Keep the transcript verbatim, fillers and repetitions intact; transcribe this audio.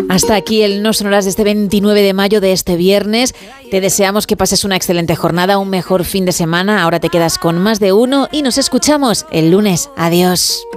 Hasta aquí el No Sonoras de este veintinueve de mayo, de este viernes. Te deseamos que pases una excelente jornada, un mejor fin de semana. Ahora te quedas con Más de Uno y nos escuchamos el lunes. Adiós.